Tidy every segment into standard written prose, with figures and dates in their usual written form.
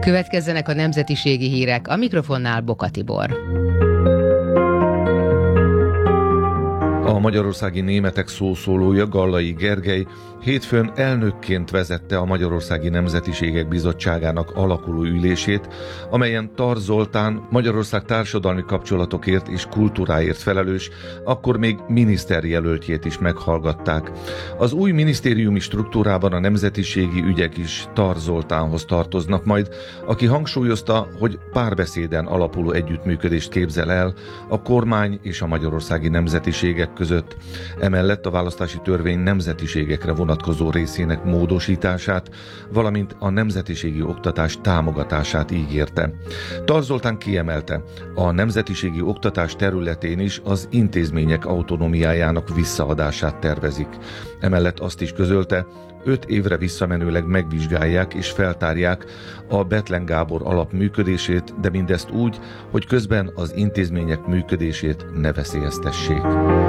Következzenek a nemzetiségi hírek, a mikrofonnál Boka Tibor. A magyarországi németek szószólója, Gallai Gergely hétfőn elnökként vezette a Magyarországi Nemzetiségek Bizottságának alakuló ülését, amelyen Tar Zoltán, Magyarország társadalmi kapcsolatokért és kultúráért felelős, akkor még miniszterjelöltjét is meghallgatták. Az új minisztériumi struktúrában a nemzetiségi ügyek is Tar Zoltánhoz tartoznak majd, aki hangsúlyozta, hogy párbeszéden alapuló együttműködést képzel el a kormány és a magyarországi nemzetiségek között. Emellett a választási törvény nemzetiségekre vonatkozó részének módosítását, valamint a nemzetiségi oktatás támogatását ígérte. Tar Zoltán kiemelte, a nemzetiségi oktatás területén is az intézmények autonómiájának visszaadását tervezik. Emellett azt is közölte, 5 évre visszamenőleg megvizsgálják és feltárják a Bethlen Gábor alap működését, de mindezt úgy, hogy közben az intézmények működését ne veszélyeztessék.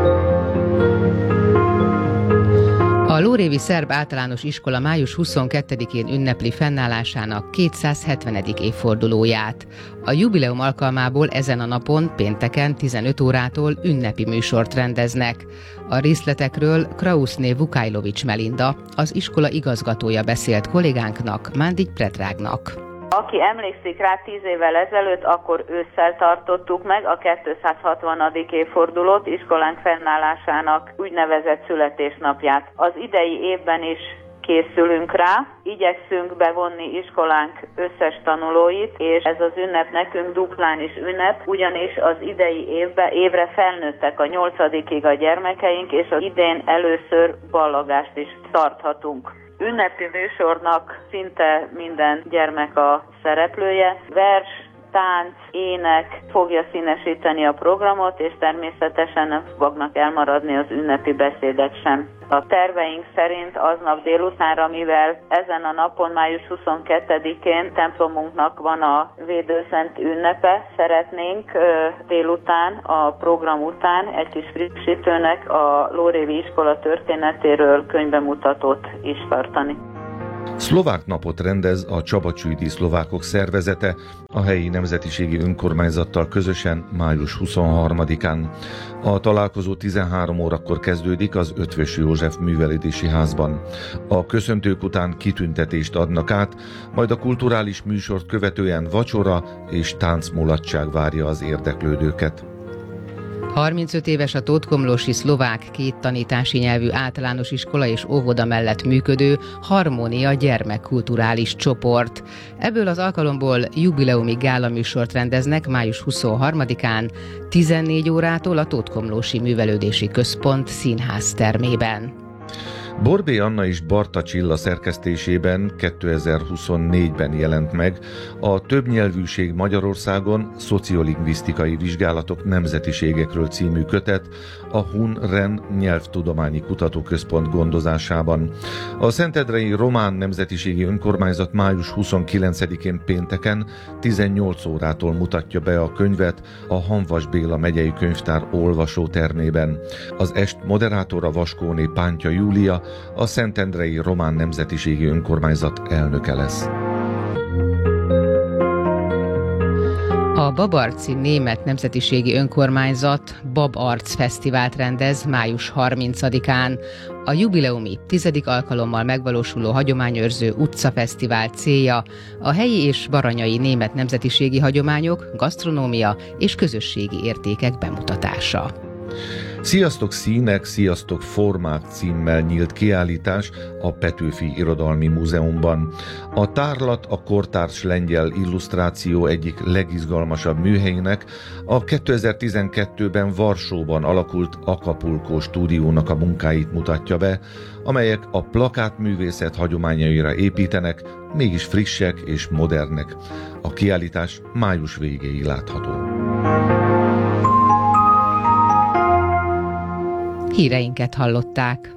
A Lórévi Szerb Általános Iskola május 22-én ünnepli fennállásának 270. évfordulóját. A jubileum alkalmából ezen a napon, pénteken 15 órától ünnepi műsort rendeznek. A részletekről Krausné Vukajlovics Melinda, az iskola igazgatója beszélt kollégánknak, Mándigy Predragnak. Aki emlékszik rá, 10 évvel ezelőtt, akkor ősszel tartottuk meg a 260. évfordulót, iskolánk fennállásának úgynevezett születésnapját. Az idei évben is készülünk rá, igyekszünk bevonni iskolánk összes tanulóit, és ez az ünnep nekünk duplán is ünnep, ugyanis az idei évre felnőttek a 8-ig a gyermekeink, és az idén először ballagást is tarthatunk. Ünnepi műsornak szinte minden gyermek a szereplője. Vers, tánc, ének fogja színesíteni a programot, és természetesen nem fognak elmaradni az ünnepi beszédek sem. A terveink szerint aznap délutánra, mivel ezen a napon, május 22-én templomunknak van a Védőszent ünnepe, szeretnénk délután, a program után egy kis frissítőnek a Lórévi iskola történetéről könyvbemutatót is tartani. Szlovák napot rendez a Csabacsüjdi Szlovákok Szervezete a helyi nemzetiségi önkormányzattal közösen május 23-án. A találkozó 13 órakor kezdődik az Eötvös József Művelődési Házban. A köszöntők után kitüntetést adnak át, majd a kulturális műsort követően vacsora és táncmulatság várja az érdeklődőket. 35 éves a Tótkomlósi szlovák két tanítási nyelvű általános iskola és óvoda mellett működő Harmónia gyermekkulturális csoport. Ebből az alkalomból jubileumi gálaműsort rendeznek május 23-án 14 órától a Tótkomlósi Művelődési Központ színház termében. Borbély Anna és Barta Csilla szerkesztésében 2024-ben jelent meg a Többnyelvűség Magyarországon szociolingvisztikai vizsgálatok nemzetiségekről című kötet a Hun-Ren Nyelvtudományi Kutatóközpont gondozásában. A Szentendrei Román Nemzetiségi Önkormányzat május 29-én pénteken 18 órától mutatja be a könyvet a Hamvas Béla megyei könyvtár olvasótermében. Az est moderátora Vaskóné Pántya Júlia, a Szentendrei Román Nemzetiségi Önkormányzat elnöke lesz. A Babarci Német Nemzetiségi Önkormányzat Babarc Fesztivált rendez május 30-án. A jubileumi 10. alkalommal megvalósuló hagyományőrző utcafesztivál célja a helyi és baranyai német nemzetiségi hagyományok, gasztronómia és közösségi értékek bemutatása. Sziasztok színek, sziasztok formák címmel nyílt kiállítás a Petőfi Irodalmi Múzeumban. A tárlat a kortárs lengyel illusztráció egyik legizgalmasabb műhelyének, a 2012-ben Varsóban alakult Acapulco stúdiónak a munkáit mutatja be, amelyek a plakátművészet hagyományaira építenek, mégis frissek és modernek. A kiállítás május végéig látható. Híreinket hallották.